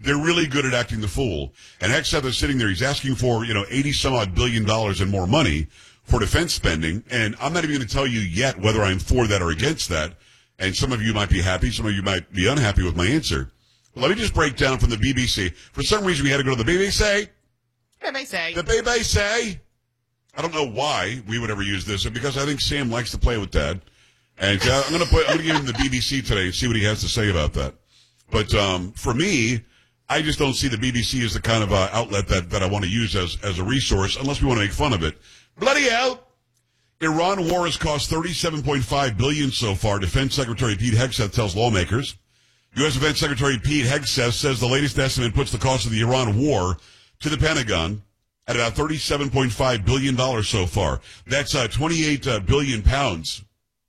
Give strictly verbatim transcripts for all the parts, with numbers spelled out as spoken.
They're really good at acting the fool. And Hegseth is sitting there. He's asking for, you know, eighty some odd billion dollars and more money for defense spending. And I'm not even going to tell you yet whether I'm for that or against that. And some of you might be happy. Some of you might be unhappy with my answer. But let me just break down from the B B C. For some reason, we had to go to the B B C. B B C. The B B C. I don't know why we would ever use this, because I think Sam likes to play with that. And uh, I'm going to put, I'm going to give him the B B C today and see what he has to say about that. But um, for me, I just don't see the B B C as the kind of uh, outlet that, that I want to use as, as a resource, unless we want to make fun of it. Bloody hell! Iran war has cost thirty-seven point five billion dollars so far, Defense Secretary Pete Hegseth tells lawmakers. U S. Defense Secretary Pete Hegseth says the latest estimate puts the cost of the Iran war to the Pentagon at about thirty-seven point five billion dollars so far. That's uh, twenty-eight uh, billion pounds.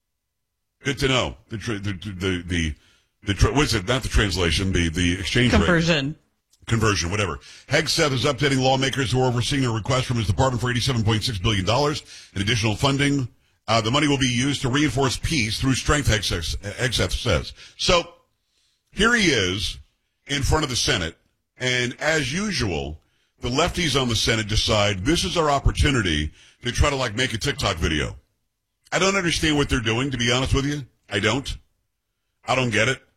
Good to know. The the the the, the tra- what is it? Not the translation. The the exchange conversion. rate. Conversion, whatever. Hegseth is updating lawmakers who are overseeing a request from his department for eighty-seven point six billion dollars in additional funding. Uh, the money will be used to reinforce peace through strength, Hegseth, Hegseth says. So here he is in front of the Senate, and as usual, the lefties on the Senate decide this is our opportunity to try to, like, make a TikTok video. I don't understand what they're doing, to be honest with you. I don't. I don't get it.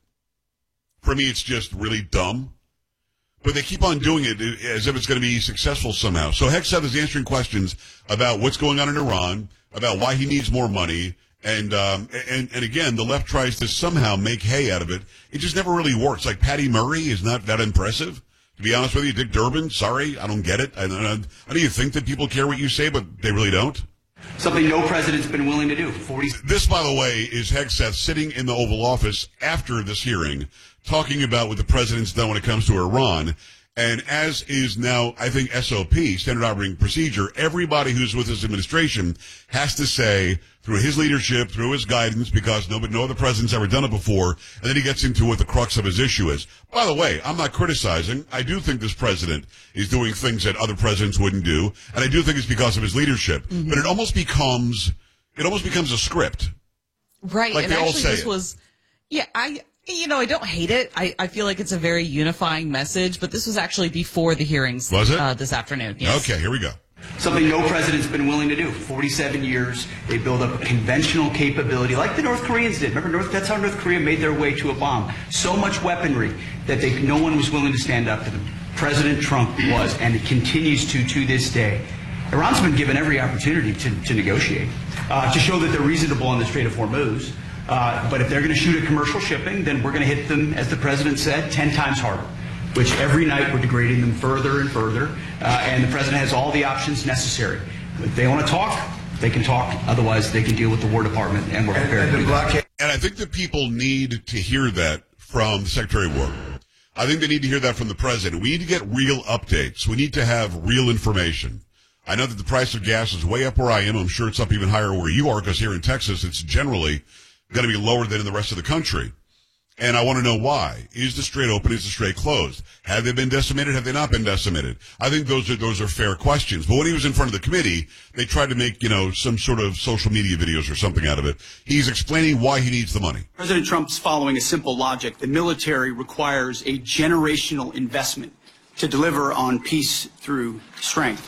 For me, it's just really dumb. But they keep on doing it as if it's going to be successful somehow. So Hegseth is answering questions about what's going on in Iran, about why he needs more money, and um, and and again, the left tries to somehow make hay out of it. It just never really works. Like Patty Murray is not that impressive. To be honest with you, Dick Durbin, sorry, I don't get it. I, I, I do you think that people care what you say, but they really don't? Something no president's been willing to do. forty This, by the way, is Hegseth sitting in the Oval Office after this hearing, talking about what the president's done when it comes to Iran. And as is now, I think, S O P, Standard Operating Procedure, everybody who's with this administration has to say, through his leadership, through his guidance, because no, no other president's ever done it before, and then he gets into what the crux of his issue is. By the way, I'm not criticizing. I do think this president is doing things that other presidents wouldn't do, and I do think it's because of his leadership. Mm-hmm. But it almost becomes, it almost becomes a script. Right, like and they all actually say this it. was, yeah, I... You know, I don't hate it. I, I feel like it's a very unifying message, but this was actually before the hearings was it? Uh, this afternoon. Yes. Okay, here we go. Something no president's been willing to do. forty-seven years, they build up a conventional capability like the North Koreans did. Remember, North, that's how North Korea made their way to a bomb. So much weaponry that they, no one was willing to stand up to them. President Trump was, and it continues to to this day. Iran's been given every opportunity to, to negotiate, uh, to show that they're reasonable on the Strait of Hormuz. Uh, but if they're going to shoot at commercial shipping, then we're going to hit them, as the president said, ten times harder, which every night we're degrading them further and further. Uh, and the president has all the options necessary. If they want to talk, they can talk. Otherwise, they can deal with the War Department, and we're prepared to do that. And I think that people need to hear that from the Secretary of War. I think they need to hear that from the president. We need to get real updates. We need to have real information. I know that the price of gas is way up where I am. I'm sure it's up even higher where you are, because here in Texas, it's generally going to be lower than in the rest of the country. And I want to know why. Is the strait open? Is the strait closed? Have they been decimated? Have they not been decimated? I think those are those are fair questions. But when he was in front of the committee, they tried to make, you know, some sort of social media videos or something out of it. He's explaining why he needs the money. President Trump's following a simple logic. The military requires a generational investment to deliver on peace through strength.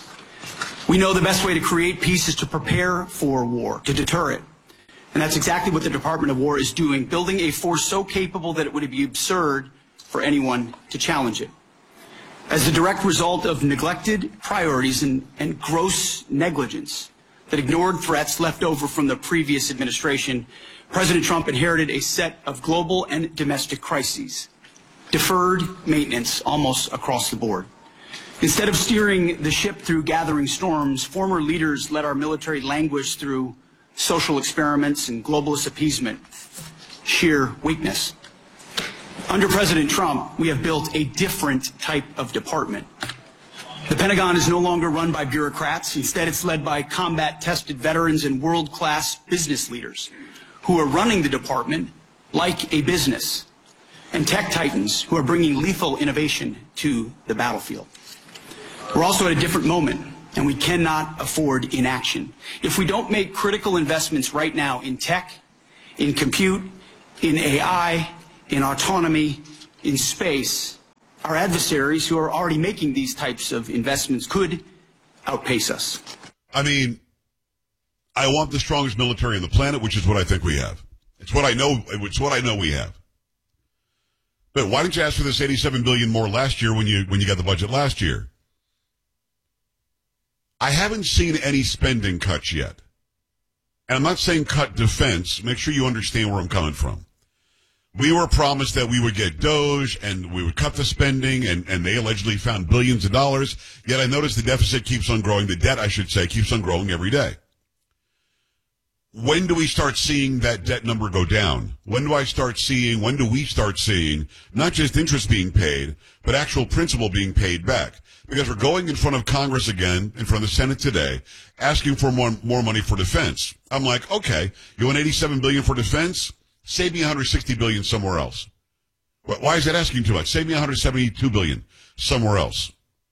We know the best way to create peace is to prepare for war, to deter it. And that's exactly what the Department of War is doing, building a force so capable that it would be absurd for anyone to challenge it. As the direct result of neglected priorities and, and gross negligence that ignored threats left over from the previous administration, President Trump inherited a set of global and domestic crises, deferred maintenance almost across the board. Instead of steering the ship through gathering storms, former leaders let our military languish through social experiments and globalist appeasement, sheer weakness. Under President Trump, we have built a different type of department. The Pentagon is no longer run by bureaucrats. Instead, it's led by combat-tested veterans and world-class business leaders who are running the department like a business, and tech titans who are bringing lethal innovation to the battlefield. We're also at a different moment, and we cannot afford inaction. If we don't make critical investments right now in tech, in compute, in A I, in autonomy, in space, our adversaries who are already making these types of investments could outpace us. I mean, I want the strongest military on the planet, which is what I think we have. It's what I know. It's what I know we have. But why didn't you ask for this eighty-seven billion dollars more last year when you when you got the budget last year? I haven't seen any spending cuts yet. And I'm not saying cut defense. Make sure you understand where I'm coming from. We were promised that we would get Doge and we would cut the spending, and, and they allegedly found billions of dollars. Yet I notice the deficit keeps on growing. The debt, I should say, keeps on growing every day. When do we start seeing that debt number go down? When do I start seeing, when do we start seeing not just interest being paid, but actual principal being paid back? Because we're going in front of Congress again, in front of the Senate today, asking for more, more money for defense. I'm like, okay, you want eighty-seven billion dollars for defense? Save me one hundred sixty billion dollars somewhere else. Why is that asking too much? Save me one hundred seventy-two billion dollars somewhere else.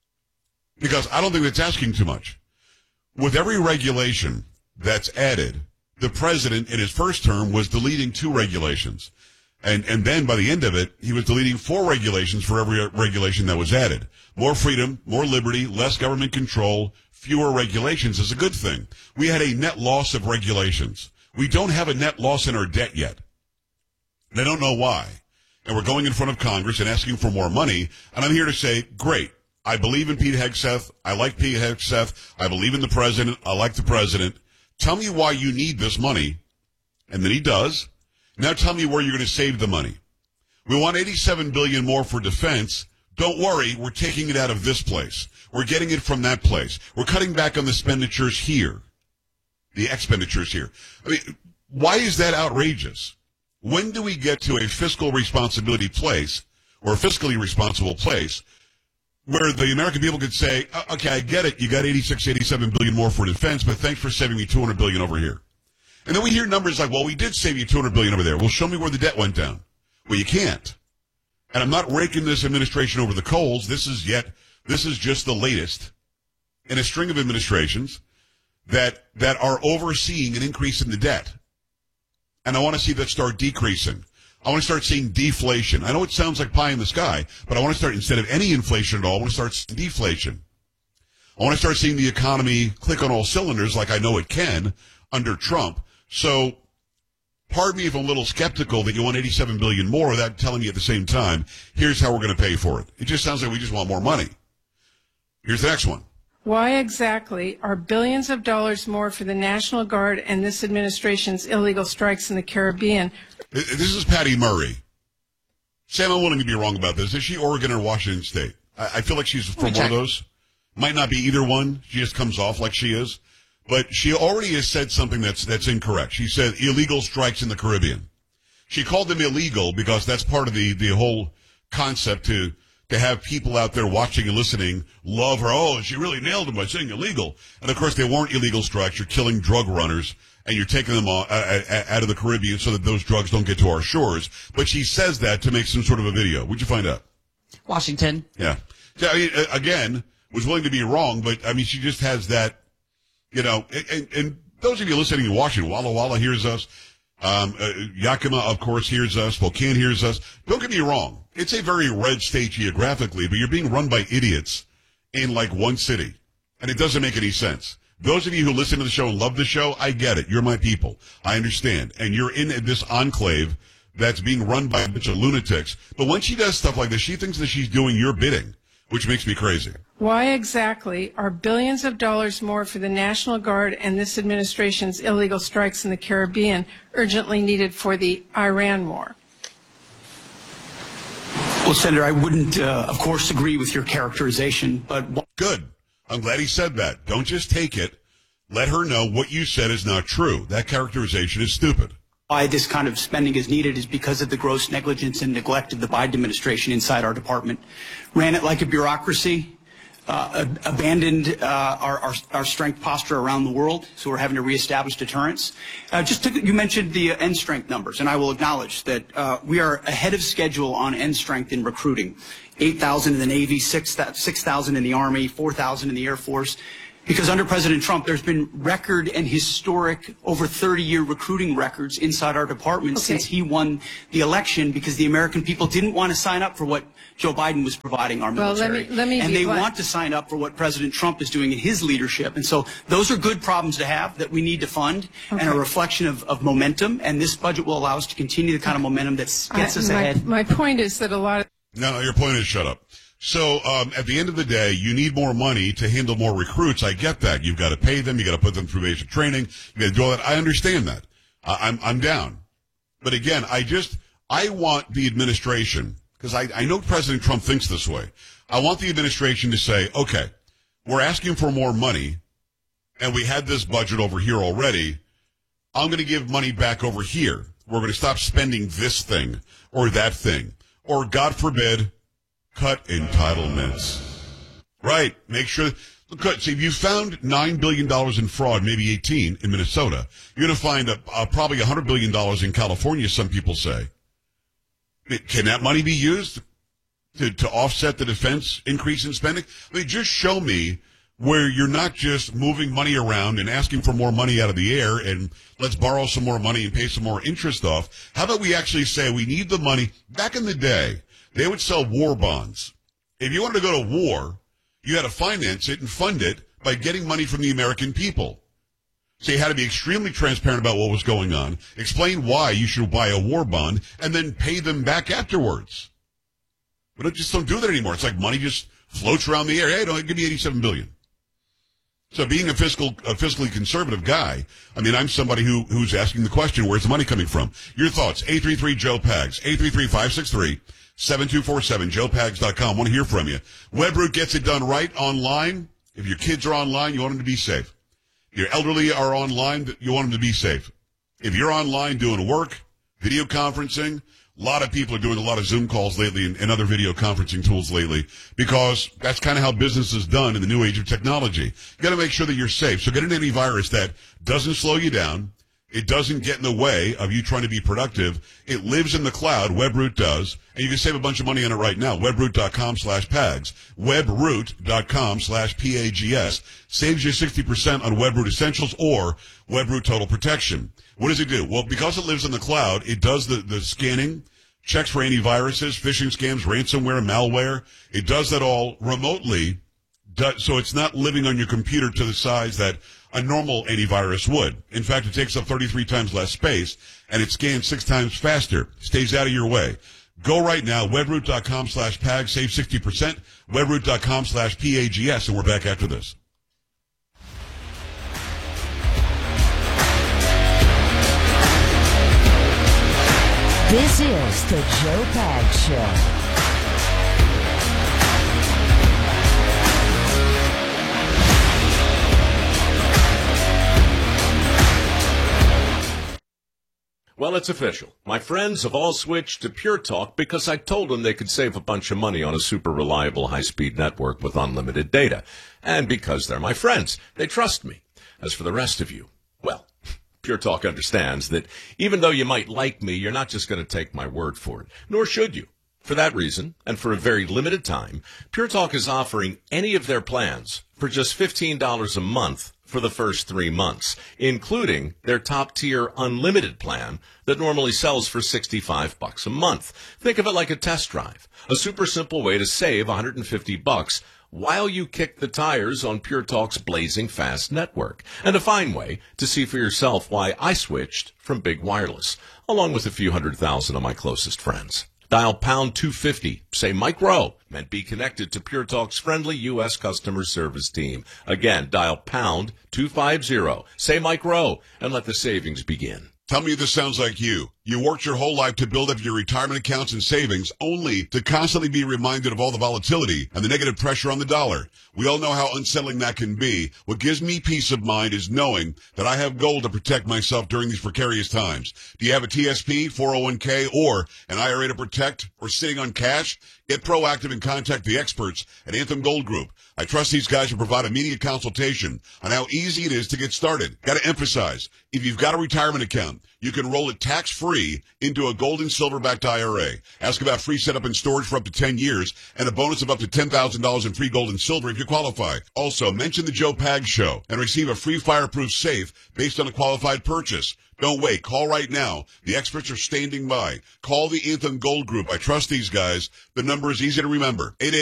Because I don't think that's asking too much. With every regulation that's added, the president in his first term was deleting two regulations. And, and then by the end of it, he was deleting four regulations for every regulation that was added. More freedom, more liberty, less government control, fewer regulations is a good thing. We had a net loss of regulations. We don't have a net loss in our debt yet. And I don't know why. And we're going in front of Congress and asking for more money. And I'm here to say, great. I believe in Pete Hegseth. I like Pete Hegseth. I believe in the president. I like the president. Tell me why you need this money. And then he does. Now tell me where you're going to save the money. We want eighty-seven billion dollars more for defense. Don't worry, we're taking it out of this place. We're getting it from that place. We're cutting back on the expenditures here. The expenditures here. I mean, why is that outrageous? When do we get to a fiscal responsibility place, or a fiscally responsible place, where the American people could say, okay, I get it, you got eighty-six, eighty-seven billion more for defense, but thanks for saving me two hundred billion over here. And then we hear numbers like, well, we did save you two hundred billion over there. Well, show me where the debt went down. Well, you can't. And I'm not raking this administration over the coals. This is yet, this is just the latest in a string of administrations that, that are overseeing an increase in the debt. And I want to see that start decreasing. I want to start seeing deflation. I know it sounds like pie in the sky, but I want to start, instead of any inflation at all, I want to start seeing deflation. I want to start seeing the economy click on all cylinders like I know it can under Trump. So, pardon me if I'm a little skeptical that you want eighty-seven billion dollars more without telling me at the same time, here's how we're going to pay for it. It just sounds like we just want more money. Here's the next one. Why exactly are billions of dollars more for the National Guard and this administration's illegal strikes in the Caribbean? This is Patty Murray. Sam, I'm willing to be wrong about this. Is she Oregon or Washington State? I, I feel like she's from one of those. Might not be either one. She just comes off like she is. But she already has said something that's that's incorrect. She said illegal strikes in the Caribbean. She called them illegal because that's part of the, the whole concept to to have people out there watching and listening love her. Oh, she really nailed them by saying illegal. And, of course, they weren't illegal strikes. You're killing drug runners, and you're taking them all, uh, out of the Caribbean so that those drugs don't get to our shores. But she says that to make some sort of a video. Where'd you find out? Washington. Yeah. So, I mean, again, was willing to be wrong, but, I mean, she just has that. You know, and, and those of you listening in Washington, Walla Walla hears us. Um, uh, Yakima, of course, hears us. Spokane hears us. Don't get me wrong. It's a very red state geographically, but you're being run by idiots in like one city. And it doesn't make any sense. Those of you who listen to the show and love the show, I get it. You're my people. I understand. And you're in this enclave that's being run by a bunch of lunatics. But when she does stuff like this, she thinks that she's doing your bidding, which makes me crazy. Why exactly are billions of dollars more for the National Guard and this administration's illegal strikes in the Caribbean urgently needed for the Iran war? Well, Senator, I wouldn't, uh, of course, agree with your characterization, but... Good. I'm glad he said that. Don't just take it. Let her know what you said is not true. That characterization is stupid. Why this kind of spending is needed is because of the gross negligence and neglect of the Biden administration inside our department. Ran it like a bureaucracy, uh, abandoned uh, our, our, our strength posture around the world, so we're having to reestablish deterrence. Uh, just to, you mentioned the uh, end strength numbers, and I will acknowledge that uh, we are ahead of schedule on end strength in recruiting. eight thousand in the Navy, six thousand in the Army, four thousand in the Air Force. Because under President Trump, there's been record and historic over thirty-year recruiting records inside our department Okay. since he won the election, because the American people didn't want to sign up for what Joe Biden was providing our Well, let military. me- let me and be they blunt. want to sign up for what President Trump is doing in his leadership. And so those are good problems to have that we need to fund, and a Okay. reflection of, of momentum. And this budget will allow us to continue the kind of momentum that gets I- us my, ahead. My point is that a lot of No, no, your point is shut up. So um, at the end of the day, you need more money to handle more recruits. I get that. You've got to pay them. You got to put them through basic training. You got to do all that. I understand that. Uh, I'm I'm down. But again, I just I want the administration, because I, I know President Trump thinks this way. I want the administration to say, okay, we're asking for more money, and we had this budget over here already. I'm going to give money back over here. We're going to stop spending this thing or that thing, or God forbid, cut entitlements. Right. Make sure. Look, see, if you found nine billion dollars in fraud, maybe eighteen in Minnesota, you're going to find a, uh, probably one hundred billion dollars in California, some people say. Can that money be used to, to offset the defense increase in spending? I mean, just show me where you're not just moving money around and asking for more money out of the air and let's borrow some more money and pay some more interest off. How about we actually say we need the money? Back in the day, they would sell war bonds. If you wanted to go to war, you had to finance it and fund it by getting money from the American people. So you had to be extremely transparent about what was going on, explain why you should buy a war bond, and then pay them back afterwards. But it just don't do that anymore. It's like money just floats around the air. Hey, don't give me eighty-seven billion dollars. So being a fiscal, a fiscally conservative guy, I mean, I'm somebody who, who's asking the question, where's the money coming from? Your thoughts, eight three three Joe Pags, eight three three, five six three, seven two four seven, joe pags dot com. Want to hear from you. Webroot gets it done right online. If your kids are online, you want them to be safe. Your elderly are online, you want them to be safe. If you're online doing work, video conferencing, a lot of people are doing a lot of Zoom calls lately and, and other video conferencing tools lately because that's kind of how business is done in the new age of technology. You got to make sure that you're safe. So get an antivirus that doesn't slow you down. It doesn't get in the way of you trying to be productive. It lives in the cloud. Webroot does. And you can save a bunch of money on it right now. Webroot.com slash PAGS. Webroot.com slash P A G S. Saves you sixty percent on Webroot Essentials or Webroot Total Protection. What does it do? Well, because it lives in the cloud, it does the, the scanning, checks for antiviruses, phishing scams, ransomware, malware. It does that all remotely. So it's not living on your computer to the size that a normal antivirus would. In fact, it takes up thirty-three times less space, and it scans six times faster. Stays out of your way. Go right now, webroot.com slash PAG, save sixty percent, webroot.com slash P A G S, and we're back after this. This is the Joe Pags Show. Well, it's official. My friends have all switched to Pure Talk because I told them they could save a bunch of money on a super reliable high-speed network with unlimited data. And because they're my friends, they trust me. As for the rest of you, well, Pure Talk understands that even though you might like me, you're not just going to take my word for it, nor should you. For that reason, and for a very limited time, Pure Talk is offering any of their plans for just fifteen dollars a month for the first three months, including their top-tier unlimited plan that normally sells for sixty-five bucks a month. Think of it like a test drive, a super simple way to save one hundred fifty bucks while you kick the tires on Pure Talk's blazing fast network, and a fine way to see for yourself why I switched from big wireless, along with a few hundred thousand of my closest friends. Dial pound two fifty, say Mike Rowe, and be connected to Pure Talk's friendly U S customer service team. Again, dial pound two fifty, say Mike Rowe, and let the savings begin. Tell me if this sounds like you. You worked your whole life to build up your retirement accounts and savings, only to constantly be reminded of all the volatility and the negative pressure on the dollar. We all know how unsettling that can be. What gives me peace of mind is knowing that I have gold to protect myself during these precarious times. Do you have a T S P, four oh one k, or an I R A to protect, or sitting on cash? Get proactive and contact the experts at Anthem Gold Group. I trust these guys to provide immediate consultation on how easy it is to get started. Got to emphasize, if you've got a retirement account, you can roll it tax-free free into a gold and silver-backed I R A. Ask about free setup and storage for up to ten years and a bonus of up to ten thousand dollars in free gold and silver if you qualify. Also, mention the Joe Pag Show and receive a free fireproof safe based on a qualified purchase. Don't wait. Call right now. The experts are standing by. Call the Anthem Gold Group. I trust these guys. The number is easy to remember. eight eight